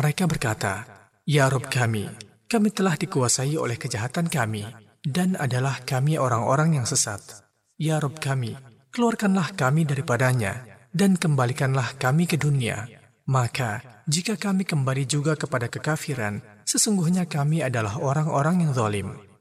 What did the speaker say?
Mereka berkata, "Ya Rabb kami telah dikuasai oleh kejahatan kami, dan adalah kami orang-orang yang sesat. Ya Rabb kami, keluarkanlah kami daripadanya, dan kembalikanlah kami ke dunia. Maka, jika kami kembali juga kepada kekafiran, sesungguhnya kami adalah orang-orang yang zalim."